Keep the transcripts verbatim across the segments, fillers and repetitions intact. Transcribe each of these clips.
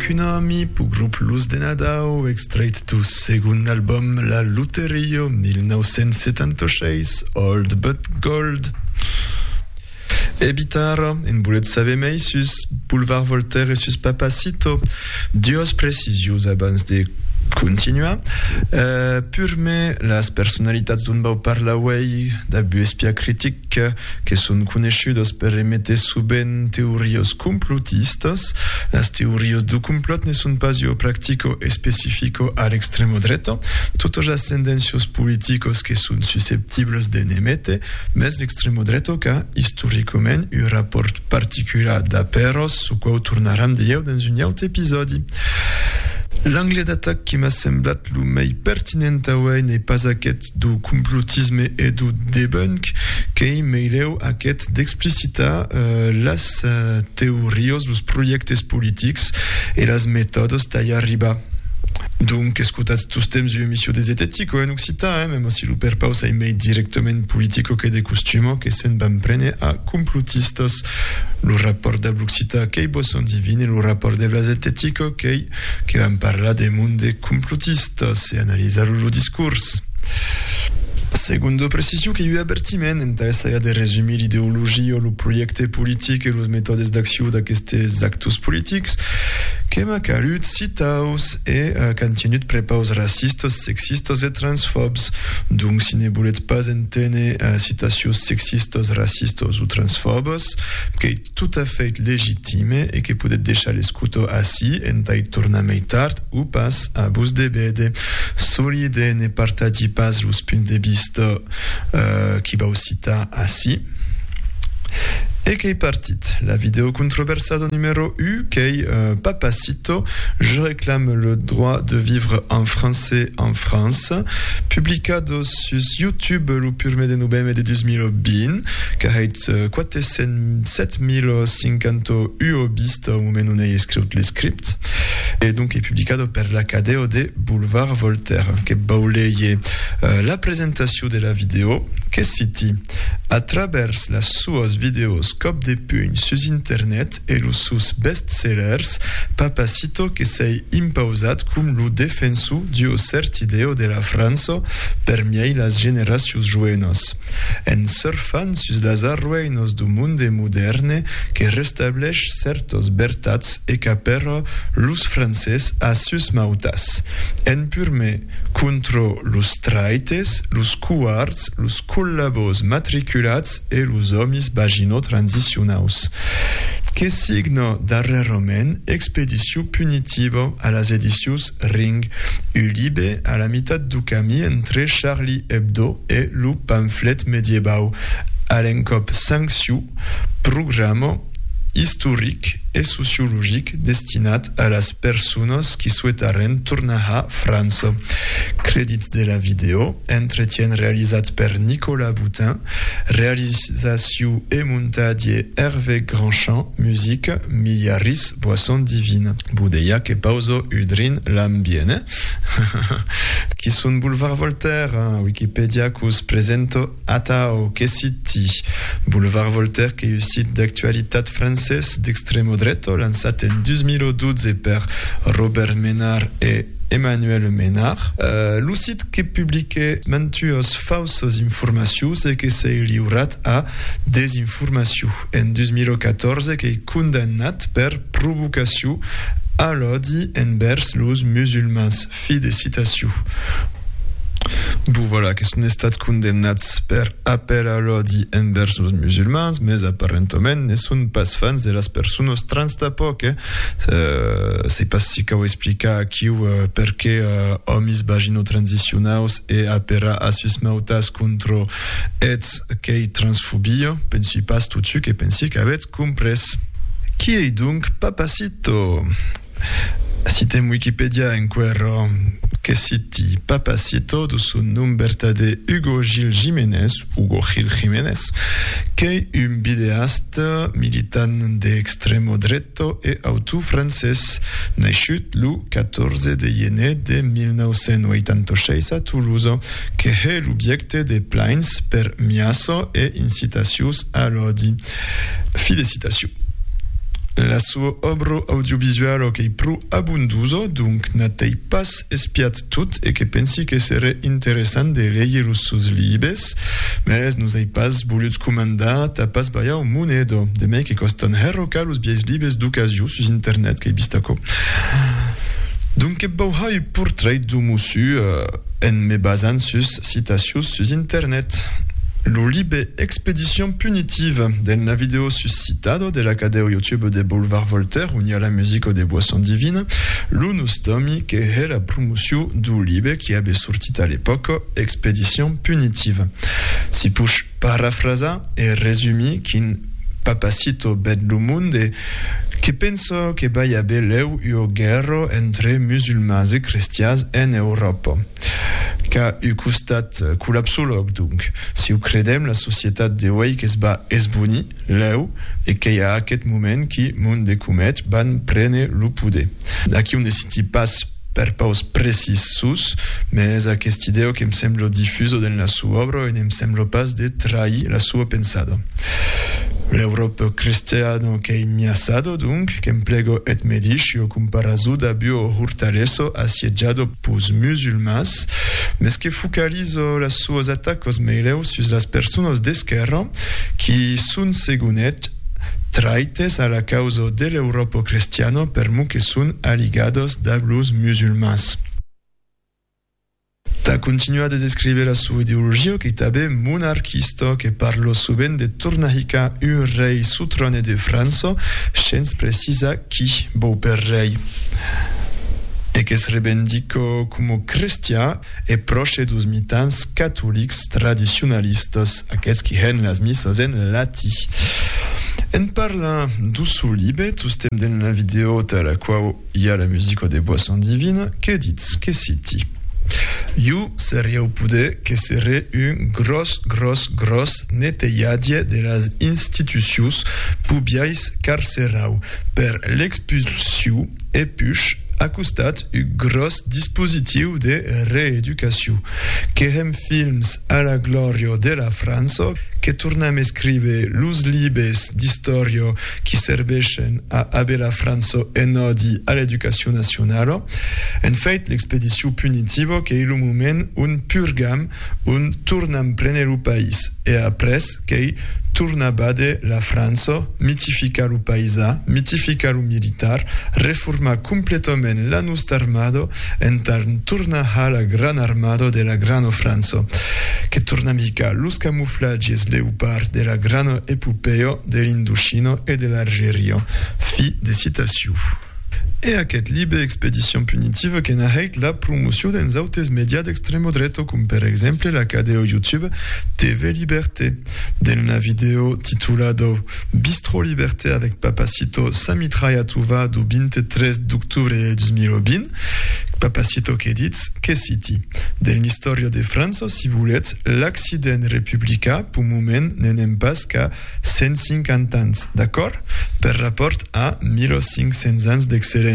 Economy pour groupe Luz de Nadao, extrait du second album La Luterio dix-neuf cent soixante-seize, Old But Gold. Evitar, en boulet savemei sus Boulevard Voltaire et sus Papacito, dios precisius abans de continua. Uh, purme las personalitats d'un bau parlauei d'abuespia critic que són conegudes per emetre suben teorios complotistas. Las teorios du complot ne són pas io practico especifico al extremo dreto. Totes las tendencios politicos que són susceptibles de n'emete, mes l'extremo dreto que historicoment un rapport particular d'aperos su quau tornaram dieu dans un aut episodi. L'angle d'atac qui m'a semblat lo mei pertinent auei n'est pas aquest du complotisme et du debunk, qu'ei meileu aquest d'explicitar uh, las uh, teorios, los projectes politics et las metodes d'allà arriba. Donc, escutats tous temps d'emissió des etetico en occitan, eh, même si lo per pausa email directement politico que de costumo que se'n van prene a complotistas. Lo rapport de l'occità que bo son divine, lo rapport de blas etetico que que van parlar de monde de complotistas e analitzar lo discurs. Secondo precisio che io avertiment interessa de resumir l'ideologia o lo projecte politic e los metodes d'acció d'aquestes actos politics que m'a calut citaus e uh, continut prepaus racistes, sexistes e transfobs. Donc, si ne volet pas entene uh, citations sexistes, racistes ou transfobes, que est tout à fait légitime et que peut deixar l'escuto assi entai torna mai tard ou pas abus de bede. Solide ne partagi pas los punts de vista Uh, qui va citar assi. Et qu'est partit la vidéo controversada numéro un, qu'est euh, Papacito, je réclame le droit de vivre en français en France, publicado sur YouTube le premier de novembre de deux mille vingt, que est euh, sept mille cinquante u vist au moment où on a écrit le script, et donc est publicado per l'Académie de Boulevard Voltaire, que bauleye euh, la présentation de la vidéo, que citi à travers las suas videos cop de puny sus internet e los sus bestsellers, Papacito que s'ei impausat cum lo defensu d'io cert ideo de la França per miei las generacions juenos. En surfant sus las arruenos du monde moderne que restableix certos vertats e capero los francès a sus mautas. En purme contro los traites, los cuarts, los collabos matriculats e los homis vagino transicionaus. Que signo darrerament expedició punitivo a las edicions Ring, ulibe a la meitat du camí entre Charlie Hebdo e lo pamflet mediebau, a l'encop sanction, programa historique et sociologique destinat a las persones qui souhaitaren tornar a França. Crèdits de la vidéo, entretien realitzat per Nicolas Boutin, realització e muntatge Hervé Grandchamp, musique Millaris Boisson Divine. Budeia que pauso udrin l'ambiene. Qui sunt Boulevard Voltaire, Wikipédia cus presento atao que citi. Boulevard Voltaire que est un site d'actualitat française d'extrême dreto lansat en deux mille douze per Robert Ménard et Emmanuel Ménard. Uh, lo site que publique mantuos fausos informacions e que s'est liurat a desinformació. En deux mille quatorze que est condamnat per provocació a l'odi envers los musulmans. Fi de citació. Bon, voilà, que són estats condemnats per appel a l'odi envers els musulmans, mais aparentament ne són pas fans de les persones trans tampoc, eh? Uh, sei pas si cau explicar aquí uh, perquè uh, homes vagino-transicionaus e appera a sus mautas contra ets qu'ei transfobia, pensi pas tot ce que pensi qu'avets compres. Qui est donc Papacito? Citem Wikipedia en quero que citi Papacito de son nom vertade Hugo Gil Jiménez, Hugo Gil Jiménez, que est un vidéaste militant de extremo dreto et auto francès, naixut le quatorze de gener de mille neuf cent vuitanta-sis a Toulouse, que est l'objecte de plaintes per miasso et incitacions a l'odi. Fi de citation. La sua obra audiovisuale che è più abundosa, donc natei pas espiat tut e che pensi che sere interessante leggere sus libes, mes nous ei pas volut comandar ta pas baia un monedo, de mei che costan herro calus bies libes d'occasion sus internet che bistaco. Donc e bauhai portrait du musu uh, en me basan sus citations sus internet. Lo libe expédition punitive della video suscitado della cadeo YouTube de Boulevard Voltaire unia la musique des boissons divines, l'unus tomi che è la promotion du libe qui avait sortit à l'époque expédition punitive. Si push parafrasa e resumi kin papacito bedlumunde che penso che bai abe leu io guerro entre musulmans e cristians en Europa. Ca u custat culapsolog, donc. Si u credem la societat de oei che sba esbuni, leu, e che a aquest moment qui mun de cumet ban prene lupude. Aquí un necessiti pas per paus precis sus, mais aquest ideo che em semblo diffuso den la sua obra e nem semblo pas de trahi la sua pensado. L'Europa cristiano che è miasado, donc, che implego et medicio comparazu da bio hurtaleso assiegiado pus musulmans, mes che focalizo las suas attacos meileu sus las personas d'esquerra qui sun segunet traites a la causa dell'Europa cristiano per mu che sun aligados da los musulmans. Ta continua de descrive la sua ideologia che tabe monarchista che parlo suben de tornahica un rei su trone de Franza, scens precisa chi bo per rei. E che si revendico come cristian e proche dos mitans catholics traditionalistas, aquests qui hen las missas en lati. En parla du su libe, sustem den la video ta la qual hi ha la musique des boissons divines, che dits, che citi. Iu seriau pude che sere un gros, gros, gros neteiadie de las institutions pubiais carcerau per l'expulsiu e puix acostat un gros dispositiu de reeducació. Que hem films a la gloria de la França, que tornam a scrive los libes d'historia qui serveixen a aver la França en odi a l'educació nacional. En fait, l'expedició punitiva que il moment un purgam, un tornam prene lo país, e apres que tornabade la França, mitifica lo paisa, mitifica lo militar, reforma completament la nostra armado, en tant torna a la gran armado de la grano França, que torna mica los camuflages leopard de la grano epopeo de l'Indochino e de l'Algérie. Fi de citació. E aquest libe expedition punitive que narreit la promoció dels autes media d'extremo dreto, com per exemple la cadeo YouTube T V Liberté. Den la video titulado Bistro Liberté avec Papacito Samitrayatuva du veintitrés d'octubre de dos mil vint, Papacito che dits che citi. Den l'historia de França, si voulez, l'accident republica, pour moment, n'enem pas qu'à cent cinquanta ans, d'accord? Per rapport a mille cinq cents ans d'excellence.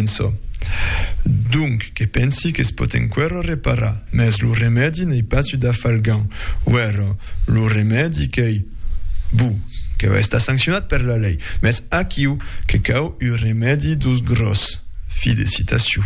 Donc, che pensi che es pot enquero reparar, mes lo remedi nei pas da falgan, uero, lo remedi che, bu, che esta sanccionat per la lei, mes aciu che cau un remedi dus gros. Fi de citació.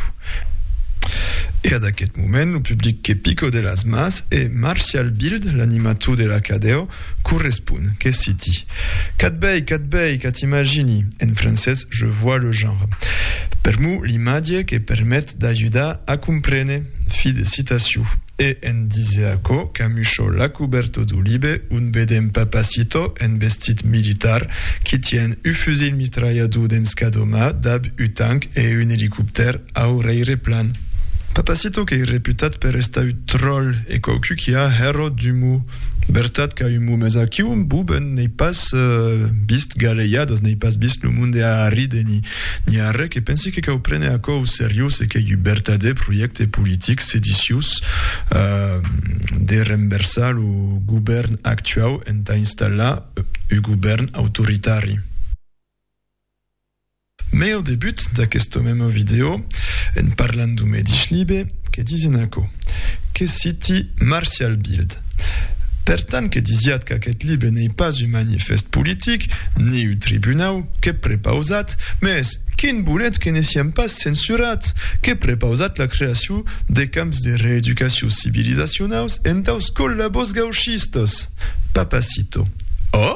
E ad aquest moment, el public que pico de las mas e Martial Bild, l'animateur de la cadeo, correspond, que citi. Cat bei, cat bei, cat imagini. En francès, je vois le genre. Per mu, l'imatge que permet d'ajudar a comprene, fi de citació. E en diseaco, camucho la coberto du libe, un bedem papacito en vestit militar, qui tien un fusil mitraillado dens cadoma, dab un tank e un hélicoptère au reireplan. Papacito che è reputat per esta un troll e quaucu qui a hero d'umu. Bertat ca umu, mes aci un buben nei pas uh, bist galeiados, nei pas bist lo munde a ride ni, ni a re, che pensi che cau prene a co serios e che u bertade proiecte politic sedicius uh, de remversar lo govern actuau en ta installa u govern autoritari. Mais au début d'aquesto memo video, en parlant du medich libe, que disenaco, que citi Martial Bild. Per tant que disiat que aquest llibre n'est pas un manifeste politique, ni un tribunal, que prepausat, mais quin bolet que ne siam pas censurat, que prepausat la creació de camps de reeducació civilizacionals entaus col·labors gauchistos. Papacito. Oh?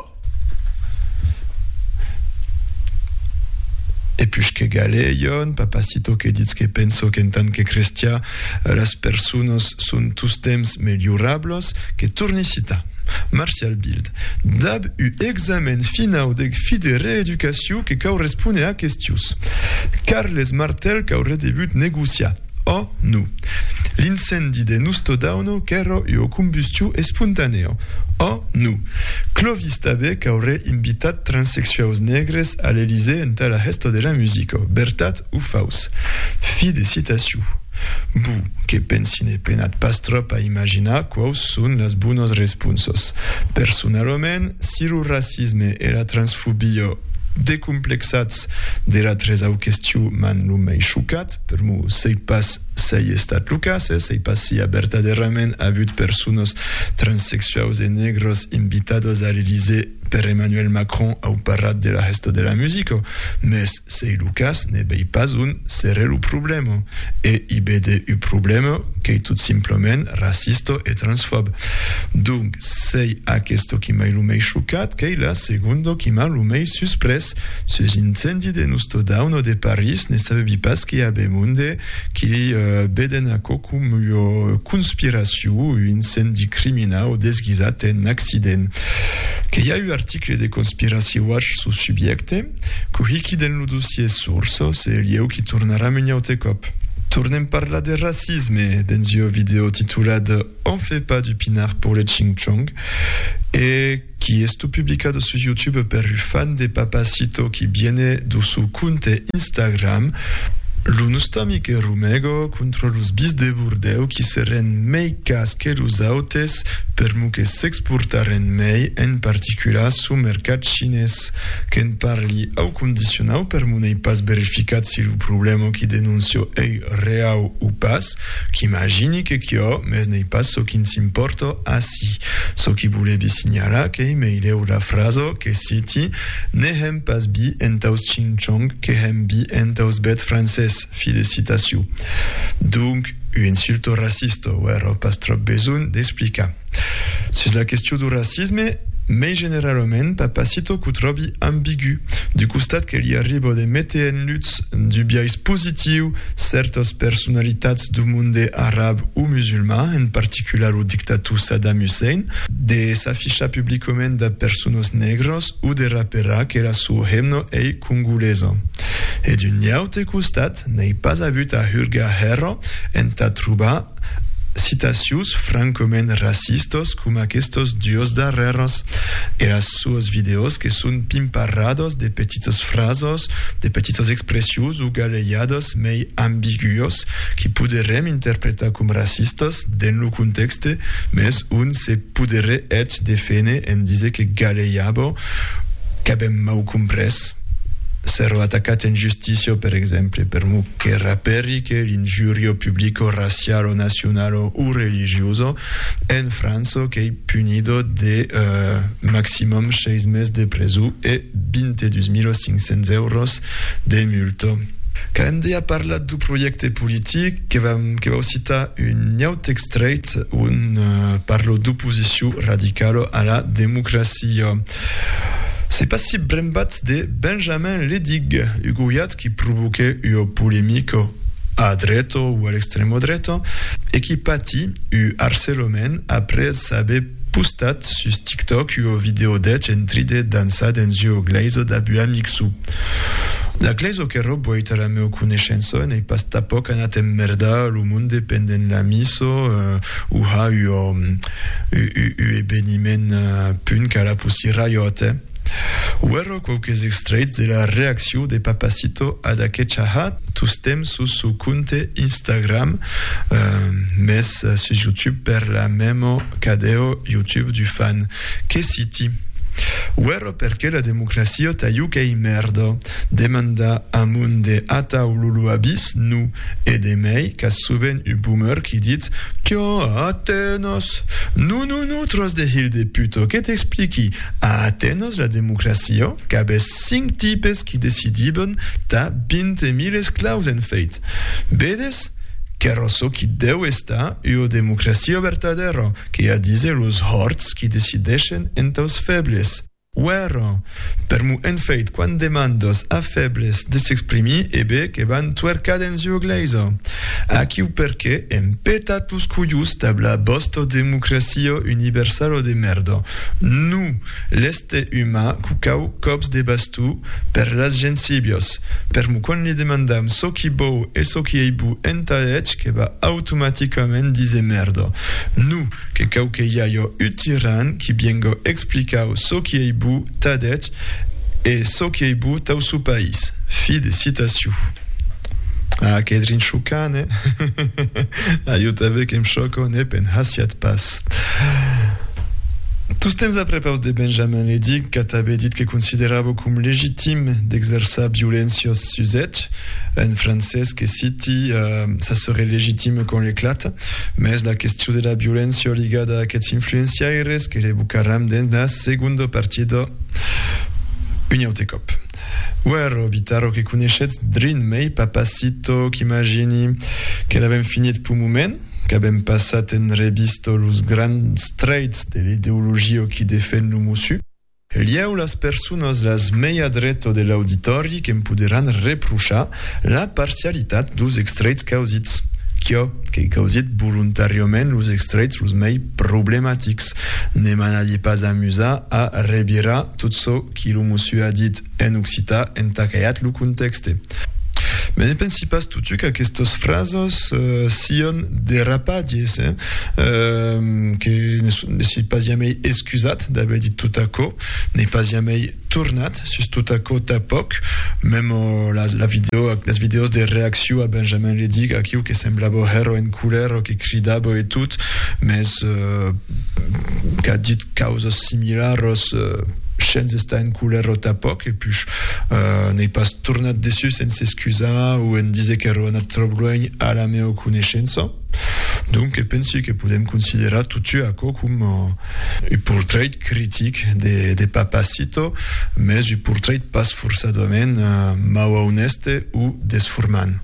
E puisque galeion, Papacito que dits que penso que en tant que cristià las persones són tous temps meliorables, que tornicita. Martial Bild. Dab u examen final de fi de reeducació que correspone a questius. Carles Martel caure debut negociar. Oh, nu. L'incendi de Nustodauno qu'ero io combustio espontaneo. Oh, nu. Clovis Tabé qu'aurait invitat transsexuals negres à l'Élysée en la gesto de la musico. Bertat ou faus. Fi de citació. Bu, que pensine penat pas trop a imaginar quaus són las buenos responsos. Personalment, si lo racisme e la transfobia decomplexats de la tresau question man lo mei xucat, per mu sei pas sei estat lucas, eh? sei pas si verdaderament ha hagut persones transsexuals e negros invitados a l'Élysée per Emmanuel Macron au parlat de la gesto de la musico, mes sei lucas ne vei pas un sere lo problema, e i vede u problema che tout simplement racisto e transfob. Donc, sei aquesto qui mai lo mei xucat, che la secondo qui ma lo mei suspres, sus incendi de Nustodauno de Paris ne sabevi pas che abemunde qui uh, beden a cocum io conspiració, u incendi criminal o desguisat en accident. Que hi ha eu article de Conspiracy Watch su subiecte, cu hici den lo dossier surso, se lieu qui tornarà meniaute cop. Tornem parlar de racisme dans un vidéo titulat On fait pas du pinard pour le Ching Chong, et qui est publicado sur YouTube per un fan de Papacito qui viene de su compte Instagram. L'unostomi que rumego contra los bis de Burdeu qui seren mei cas que los autes per mu que s'exportaren mei en particular su mercat xinès que en parli au condicionau per mu n'ei pas verificat si lo problema qui denuncio ei reau ou pas, qui imagini que chio mes n'ei pas so qui s'importo asi. So qui volevi signalar que emaileu la fraso que citi ne hem pas bi entaus Ching Chong que hem bi entaus bet francès. Fi de citació. Donc, un insulto racista, wero pas trop besoin d'explicar. Sur la question du racisme, mais généralement, Papacito cu trobi ambigu. Du costat que li arriba de mette en lutte du biais positiu certes personalitats du monde arab ou musulman, en particular o dictator Saddam Hussein, de s'affichar publicament de persones negros ou de rapera que la su hemno ei congoleso. Et d'un iaute costat, n'ei pas hagut a hurga herro en ta trobar citacions francament racistos com aquestos dios darreros e las sues videos que són pimparrados de petitos frasos, de petitos expressions o galeiados mei ambiguos que poderem interpretar com racistos den lo contexte, mes un se podere ets defene en dice que galeiabo qu'abem mau compres. Sero attacat en justicia, per exemple, per mu che raperi che l'ingiurio pubblico raciale, nazionale o religioso en Francia che è punito de uh, maximum seis meses de preso e ventidusmila euros de multa. Quand a parlat du projecte politic que va, que va citar un out extrait un uh, parlo d'opposició radical a la democracia. C'est pas si brembat de Benjamin Ledig, ugoiat qui provoquait une polémique à droite ou à l'extrême droite et qui pâtit un harcèlement après s'aver postat sur TikTok une vidéo d'être entri de dansa dans un glaise d'abu amixu. La glaise que rob voit la mea conoscenza nei pas tapoc anat en merda lo monde pendent la miso uh, u ha u um, eveniment uh, punt ca la pusi raiote. Uero qualques extraits de la reacció de Papacito ad aquest xahat, tous temps sus su compte Instagram, uh, mes uh, sur YouTube per la memo cadeo YouTube du fan. Que citi? Uero perché la democrazia taiu che merda. Demanda amun de ata ululu abis nu e de mei ca suben u boomer qui dit Kyo a Atenos. Nu, nu, nu, tros de hil de puto. Che t'expliqui? A Atenos la democrazia cabe cinc tipes qui decidiben ta binte mil esclaus en feit. Bedes? Carroso qui deu esta o democracia vertadero, que a dize los horts qui decideixen entaus febles. Uero, per mu en feit, quan demandos a febles de s'exprimi, ebe que van tuercad en zio gleiso. Aciu perché empetatus cuius tabla bosto democracio universalo de merdo. Nu, l'este huma, cucau cops de bastu per las gensibios. Per mu quan li demandam so qui bo e so qui eibu entaec, que va automaticament dize merdo. Nu, que cau que iaio utiran, qui biengo explicau so qui eibu Tadet et Sokieibu tau su país. Fi de citaciu. Ah, Kedrin Choukane. Aiutave kem choco ne pen hasiat pas. Tous temps après paus de Benjamin Ledig, qu'atabe dit que consideravo cum legitim d'exercer violencios suset, en français que citi, euh, ça serait légitime qu'on l'éclate, mais la question de la violencia ligada a aquests influenciaires que le bucaram den la segundo partido Uniautecop. Uero, vitaro que coneixet drin mei papacito qu'imagini que l'avem finit pu moment, qu'avem passat en revisto los grands traits de l'ideologio qui defen l'humussu, lieu las personas las meia dreto de l'auditori que em poderan reprochar la partialitat dos extraits causits. Kio, que causit voluntariament los extraits los mei problematics. Ne m'anadi pas amusa a rebira tot so qui l'humussu a dit en occità en tacaiat lo contexte. Mais ne pensi pas tutu qu'aquestos frasos uh, sion derapadies, eh? uh, que ne, ne si pas jamais excusat d'haver dit tout à co, n'est pas jamais tournat sus tout à co tapoc, même uh, la, la vidéo, les vidéos de réaction à Benjamin Ledig, à qui que semblavo hero en couleur, que cridavo et tout, mais uh, qu'a dit causos similaros uh, Chens está en culero tapoc et puis euh, n'est pas tournat dessus sen s'excusa ou en disait que era trop loin a la meo coneixença. Donc pensi que podem considerar tutu aco com uh, un portrait critique de, de Papacito, mais un portrait pas forçadament uh, mau honeste ou desformant.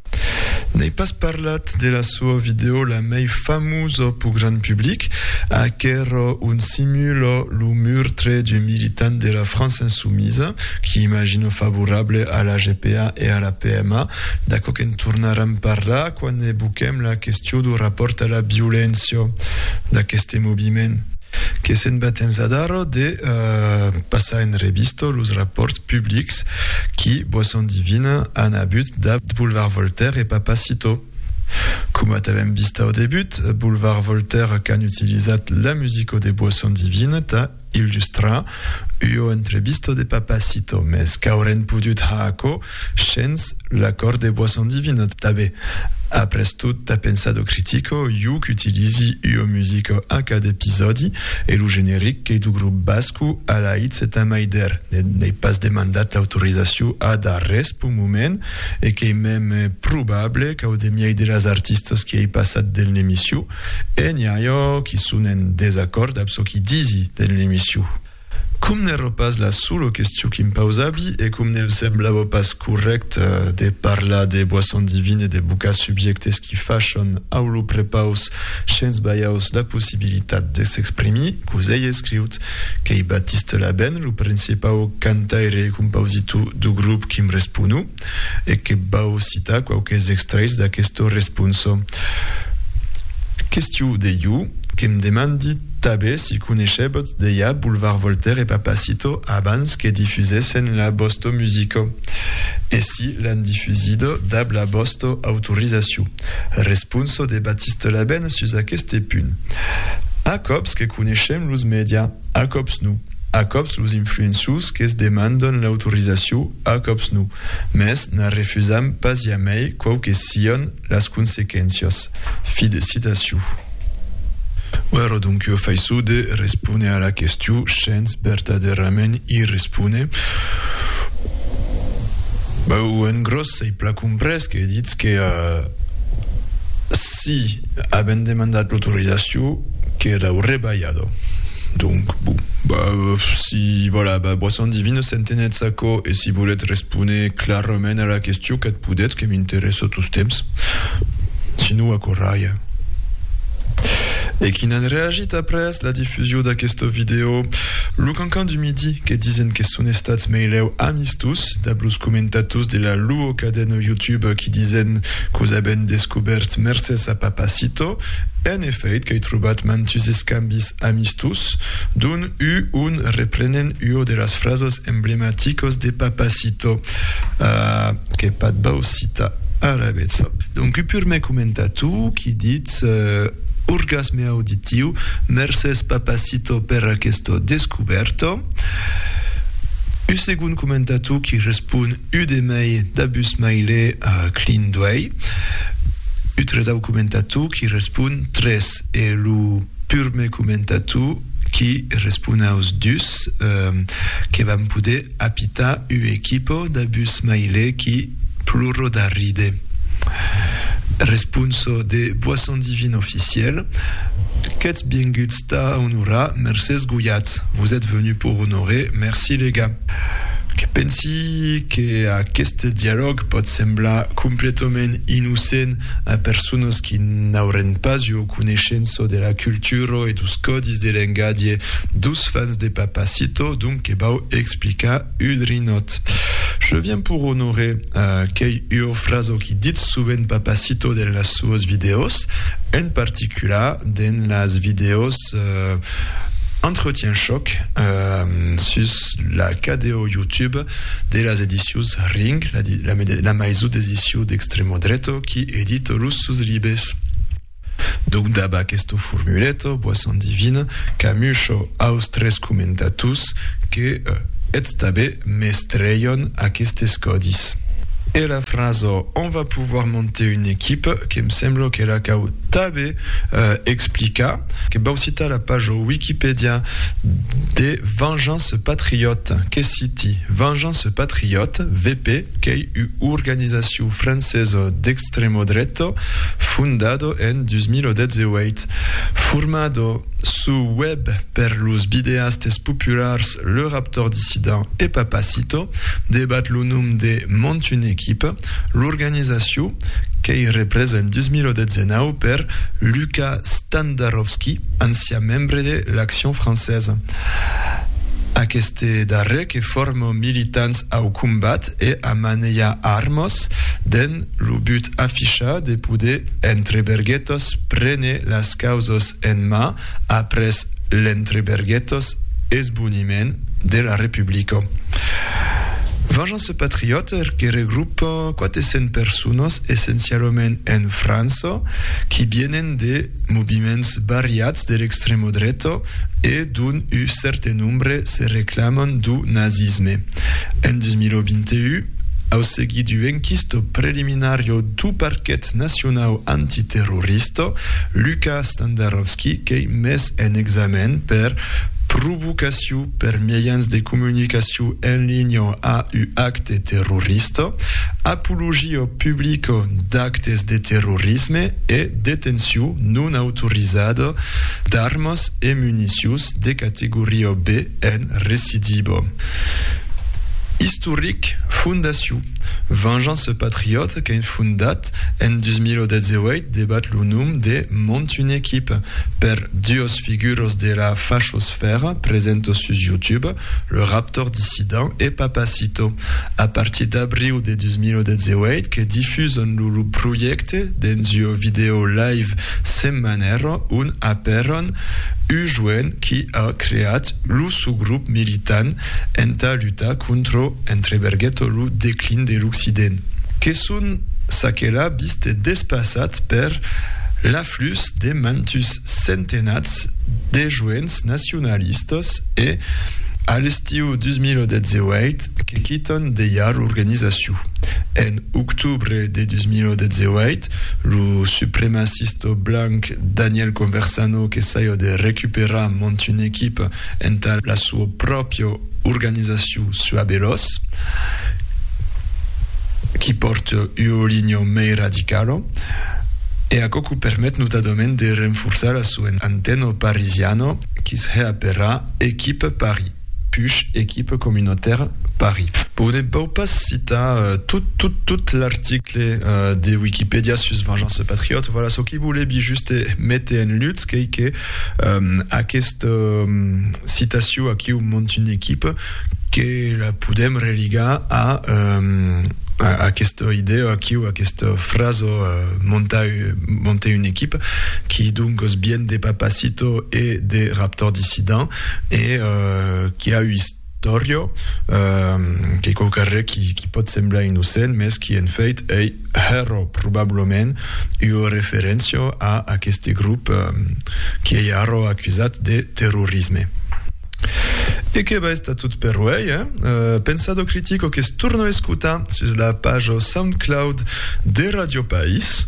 N'ai pas parlat de la sua video la mei famoso pu grand public, a qu'ero un simulo l'umurtre du militant de la France insoumise, qui imagino favorable à la G P A et à la P M A, d'aco qu'en tornaram parlar quan ne buquem la question du rapport à la violència d'aqueste moviment. Que sen batem zadaro de uh, passar en revisto los rapports publics qui, Boisson Divine, han abut da Boulevard Voltaire et Papacito. Com t'avem vist au début, Boulevard Voltaire qu'han utilisat la musico de Boisson Divine ta illustrar o entrevisto de Papacito, mais qu'hauren pudut haaco chens l'accord de Boisson Divine tabe. Après tout, t'as pensado critico, you qu'utilisi o musico a cada episodi et le générique que du groupe bascu a la hit c'est un maider. N'est pas demandat l'autorisation a da res pour moment et que même probable qu'au demi de las artistes qui est passat de l'émission et n'y a yo qui sont en désaccord avec ce qui disi de l'émission. Cum ne repas la solo question qui me pausabi et cum ne semblava pas correct uh, de parlar de Boisson Divine et de bucas subjectes qui fachon aulu prepaus chens baiaus la possibilitat de s'exprimer, qu'us ei escriut que i Baptiste Laben, le principau cantaire cum pausitu du grup qui me responu, et que bau cita quauques extraits d'aquesto responso. Question de you, que me demandi tabe si coneixebot deia Boulevard Voltaire et Papacito abans que diffusesen la Bosto Musico. Et si l'han diffusido dab la Bosto autorisation. Responso de Baptiste Laben sus aqueste punt. A cops que coneixem los media, a cops nu. A cops los influencius que es demandan l'autorisation a cops nu. Mes na refusam pas jamais quau que sion las consequencias. Fi de citaciu. Bueno, donc io fai su de răspune a la question chens verdaderament i răspune. Bah, en gros, sei pla comprès que dits que uh, si avem demandat l'autorització queda reballado. Donc, bon, bah, si, voilà, bah, Boisson Divine s'entenet saco et si volet respone clarament a la question qu'et podet que m'interessa tous temps. Sinon, a corraia. Et qui n'en réagit après la diffusion d'aquesta vidéo. Le cancan du midi que disaient que son estats maileu amistus, d'ablus commentatus de la luo cadena YouTube qui disaient que haben descobert merces a Papacito, en effet que trobat mantus escambis amistus, d'un u un reprenen uo de las frases emblemáticos de Papacito, uh, que pat bau cita a la vezza. Donc, u pur me commentatu qui dit... Uh, Orgasme auditiu, merces Papacito per aquesto descoberto. U segun commentatu qui respon u de mei d'abus maile a Clindway. U tresau commentatu qui respon tres e lu pur me commentatu qui respon aos dus um, que vam poder apita u equipo d'abus maile qui pluro da ride. Responso de Boisson Divine officiel. Qu'est bien gut sta honora, merces gouillat. Vous êtes venus pour honorer, merci les gars. Que pensi que aquest dialogue pot semblar completament innocent a persones qui n'auren pas eu coneixença de la cultura et dos codis de l'engadie dos fans de Papacito, donc que vau explicar udrinot. Je viens pour honorer uh, qu'ei eu fraso qui dit souvent Papacito dans las suas videos, en particular dans las videos uh, Entretien choc euh, sur la K D O YouTube de las éditions Ring, la, la, la maison d'édition d'extremo dreto qui édite los sus libes. Donc d'aba questo formuleto, Boisson Divine, camucho aos tres commentatus que euh, et stabe mestreion aquestes codis. Et la phrase « On va pouvoir monter une équipe » qui me semble que la cau tabe euh, explica que bausita la page Wikipédia de Vengeance Patriote que citi Vengeance Patriote V P que u organisation française d'extremo dreto fundado en deux mille dix-huit formado su web per los videastes populars Le Raptor Dissident et Papacito débat le nom de Monte une équipe, l'organisation qui représente deux mille dix-neuf per Lucas Standarovski, ancien membre de l'Action française. Aquest darrer que forma militants au combat et a maneia armos den le but afficha de poder entre berguetos prene las causos en mà après l'entreberguetos esbuniment de la República. Vengeance Patriote que regroupa quatre-cents persones essencialment en France qui vienen de moviments variats de l'extremo dreto et d'un un certain nombre se reclamen du nazisme. En deux mille vingt et un, au seguit du enquisto preliminario du Parquet Nacional Antiterrorista, Lucas Standarovski que mes en examen per provocació per mitjans de comunicació en línia a un acte terrorista, apologia pública d'actes de terrorisme et detenció non autorizada d'armes et municions de categoria B en recidiva. Historique Fondation Vengeance Patriote qui est fundat en deux mille dix-huit débat le nom de Monte une équipe per deux figuros de la fachosphère présentes sur YouTube, Le Raptor Dissident et Papacito. À partir d'avril de deux mille dix-huit que diffuse le projet dans une vidéo live semanero un aperon u jouen qui a créé le sous-groupe militant en ta luta contre entrebergueto le déclin de l'Occident. Que sont saquela viste despassat per l'afflux de mantus centenats de joents nationalistes et a l'estiu deux mille dix-huit che quiton de iar l'organisation. En octubre de deux mille dix-huit, le suprémaciste blanc Daniel Conversano che saio de recuperar monte une équipe en la sua propria organisation Suabelos, qui porte un ligno mei radicalo, e a cocu permet notamment de renforcer la sua antenne parisiano qui se appellera Équipe Paris. Push, équipe communautaire Paris. Pour ne pas citer euh, tout, tout, tout l'article euh, de Wikipédia sur Vengeance Patriote, voilà, ce qui voulait bien juste mettre en lutte, c'est que euh, à cette euh, citation à qui on monte une équipe, que la podem religar à euh, à cette idée qui ou à cette phrase euh, monter monter une équipe qui donc bien des Papacito et des Raptors dissidents et euh, qui a eu historia euh, che qualche qui qui pot semblar innocent mais qui en fait est héros probablement une référence à à ce groupe euh, qui est accusé de terrorisme. E che basta tutto per voi, eh? Uh, pensado critico che torno a ascoltare sulla pagina SoundCloud de Radio País.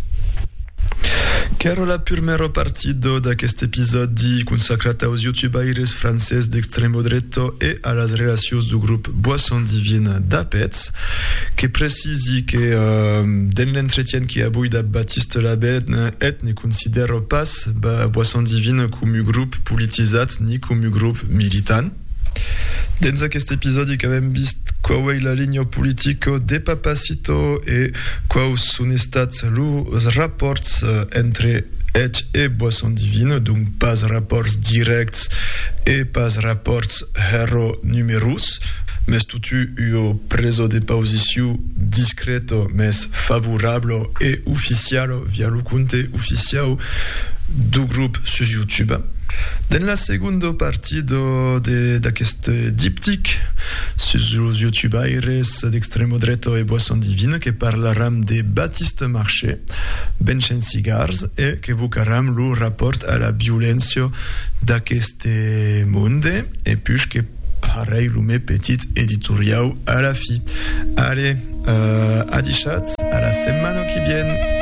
Che era la prima partita da questo episodio consacrata aos youtubeires francesi d'extremo dretto e alle relazioni del gruppo Boisson Divine d'Apetz, che precisi che uh, nell'entretien che avui da Baptiste Labenne et ne considero pas Boisson Divine come un gruppo politizzato ni come un gruppo militante. Dins aquest episodi que avem vist quau ei la línia política de Papacito e quau són estats els rapports entre ells e Boisson Divine, donc pas rapports directs e pas rapports hero numerus, mais tutu un preso de posició discreto, mais favorable e oficial via lo compte oficial du grup sur YouTube. Dans la seconda partita d'aquest diptic sus los youtubeires d'extremo dretto e Boisson Divine che parlaram de Baptiste Marché, Benchen Cigars e che evocaram lo rapport a la violència d'aqueste monde e puis que pareil lo meu petit editorial a la fi. Allez, euh, à dichat, à la semaine qui vient.